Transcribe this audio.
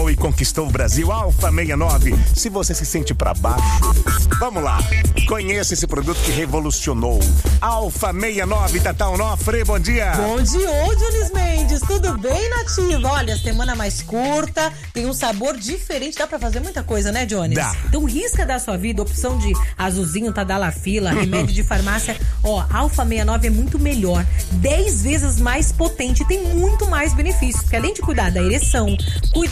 e conquistou o Brasil. Alfa 69. Se você se sente pra baixo, vamos lá. Conheça esse produto que revolucionou. Alfa 69, Tatá Onofre, bom dia. Bom dia, Jones Mendes. Tudo bem, Nativa? Olha, semana mais curta, tem um sabor diferente. Dá pra fazer muita coisa, né, Jones? Dá. Então risca da sua vida, opção de azulzinho, tadalafila, remédio de farmácia. Ó, Alfa 69 é muito melhor. 10 vezes mais potente e tem muito mais benefícios. Porque além de cuidar da ereção, cuida